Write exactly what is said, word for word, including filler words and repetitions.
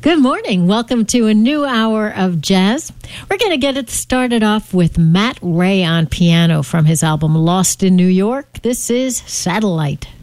Good morning. Welcome to a new hour of jazz. We're going to get it started off with Matt Ray on piano from his album Lost in New York. This is Satellite.